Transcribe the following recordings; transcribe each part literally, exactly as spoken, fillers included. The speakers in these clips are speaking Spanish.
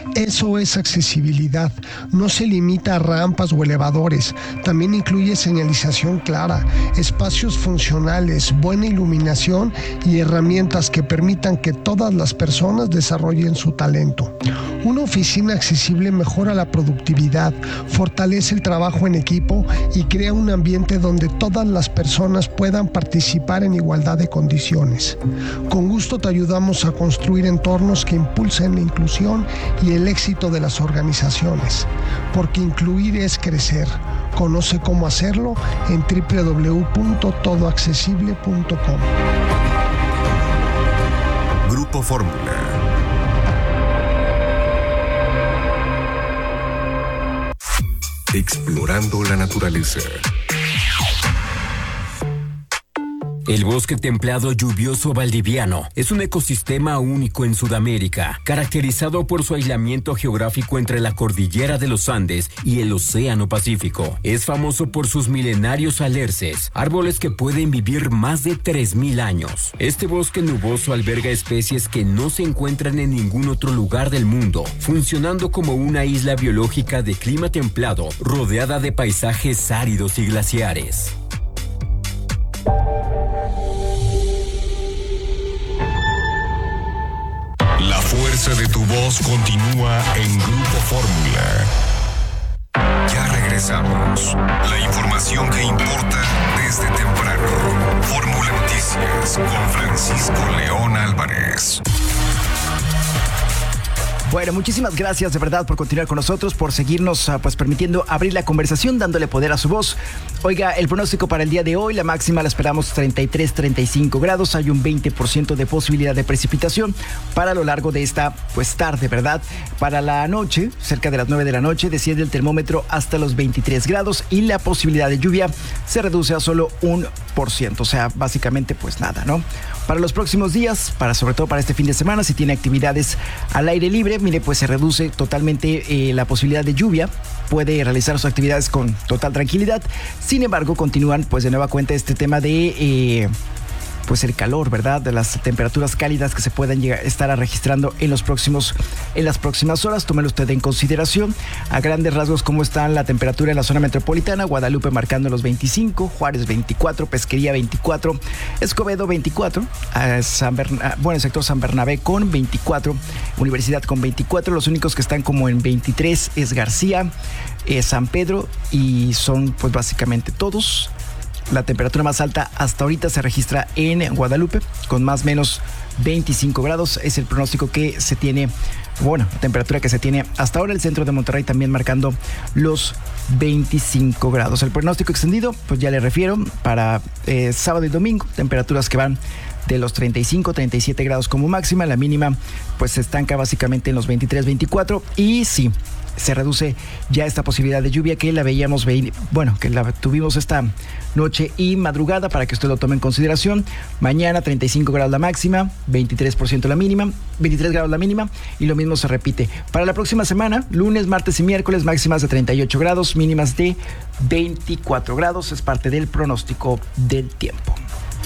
Eso es accesibilidad. No se limita a rampas o elevadores. También incluye señalización clara, espacios funcionales, buena iluminación y herramientas que permitan que todas las personas desarrollen su talento. Una oficina accesible mejora la productividad, fortalece el trabajo en equipo y crea un ambiente donde todas las personas puedan participar en igualdad de condiciones. Con gusto te ayudamos a construir entornos que impulsen la inclusión y el éxito de las organizaciones, porque incluir es crecer. Conoce cómo hacerlo en doble u doble u doble u punto todo accesible punto com. Grupo Fórmula. Explorando la naturaleza. El bosque templado lluvioso valdiviano es un ecosistema único en Sudamérica, caracterizado por su aislamiento geográfico entre la cordillera de los Andes y el Océano Pacífico. Es famoso por sus milenarios alerces, árboles que pueden vivir más de tres mil años. Este bosque nuboso alberga especies que no se encuentran en ningún otro lugar del mundo, funcionando como una isla biológica de clima templado, rodeada de paisajes áridos y glaciares. La fuerza de tu voz continúa en Grupo Fórmula. Ya regresamos. La información que importa desde temprano. Fórmula Noticias con Francisco León Álvarez. Bueno, muchísimas gracias de verdad por continuar con nosotros, por seguirnos uh, pues permitiendo abrir la conversación, dándole poder a su voz. Oiga, el pronóstico para el día de hoy, la máxima la esperamos treinta y tres, treinta y cinco grados, hay un veinte por ciento de posibilidad de precipitación para lo largo de esta pues tarde, ¿verdad? Para la noche, cerca de las nueve de la noche, desciende el termómetro hasta los veintitrés grados y la posibilidad de lluvia se reduce a solo un por ciento, o sea, básicamente pues nada, ¿no? Para los próximos días, para sobre todo para este fin de semana, si tiene actividades al aire libre, mire, pues se reduce totalmente eh, la posibilidad de lluvia. Puede realizar sus actividades con total tranquilidad. Sin embargo, continúan pues de nueva cuenta este tema de eh, pues el calor, ¿verdad? De las temperaturas cálidas que se pueden llegar, estar a registrando en los próximos, en las próximas horas. Tómelo usted en consideración. A grandes rasgos, cómo está la temperatura en la zona metropolitana. Guadalupe marcando los veinticinco, Juárez veinticuatro, Pesquería veinticuatro, Escobedo veinticuatro, San Berna, bueno, el sector San Bernabé con veinticuatro, Universidad con veinticuatro. Los únicos que están como en veintitrés es García, eh, San Pedro, y son pues básicamente todos. La temperatura más alta hasta ahorita se registra en Guadalupe, con más o menos veinticinco grados. Es el pronóstico que se tiene, bueno, la temperatura que se tiene hasta ahora. El centro de Monterrey también marcando los veinticinco grados. El pronóstico extendido, pues ya le refiero, para eh, sábado y domingo, temperaturas que van de los treinta y cinco, treinta y siete grados como máxima. La mínima pues se estanca básicamente en los veintitrés, veinticuatro. Y sí, se reduce ya esta posibilidad de lluvia que la veíamos, bueno, que la tuvimos esta noche y madrugada, para que usted lo tome en consideración. Mañana treinta y cinco grados la máxima, veintitrés por ciento la mínima, veintitrés grados la mínima, y lo mismo se repite. Para la próxima semana, lunes, martes y miércoles, máximas de treinta y ocho grados, mínimas de veinticuatro grados. Es parte del pronóstico del tiempo.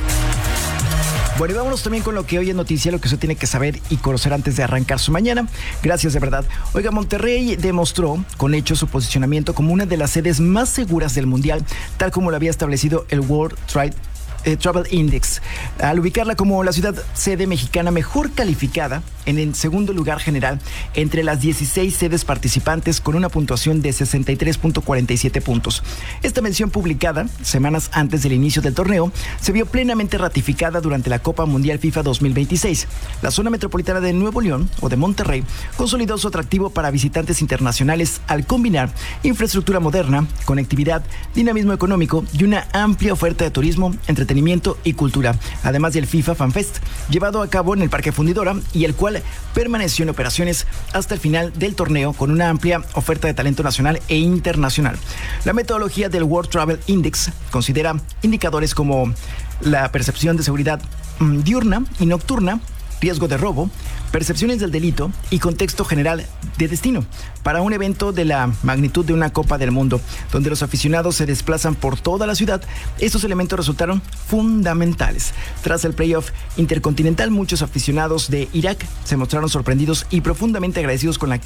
Bueno, y vámonos también con lo que hoy es noticia, lo que usted tiene que saber y conocer antes de arrancar su mañana. Gracias de verdad. Oiga, Monterrey demostró con hechos su posicionamiento como una de las sedes más seguras del mundial, tal como lo había establecido el World Trade Eh, Travel Index, al ubicarla como la ciudad sede mexicana mejor calificada en el segundo lugar general entre las dieciséis sedes participantes, con una puntuación de sesenta y tres punto cuarenta y siete puntos. Esta mención, publicada semanas antes del inicio del torneo, se vio plenamente ratificada durante la Copa Mundial FIFA dos mil veintiséis. La zona metropolitana de Nuevo León, o de Monterrey, consolidó su atractivo para visitantes internacionales al combinar infraestructura moderna, conectividad, dinamismo económico y una amplia oferta de turismo, entretenimiento y cultura, además del FIFA Fan Fest, llevado a cabo en el Parque Fundidora, y el cual permaneció en operaciones hasta el final del torneo, con una amplia oferta de talento nacional e internacional. La metodología del World Travel Index considera indicadores como la percepción de seguridad mmm, diurna y nocturna, riesgo de robo, percepciones del delito y contexto general de destino para un evento de la magnitud de una Copa del Mundo, donde los aficionados se desplazan por toda la ciudad. Estos elementos resultaron fundamentales. Tras el playoff intercontinental, muchos aficionados de Irak se mostraron sorprendidos y profundamente agradecidos con la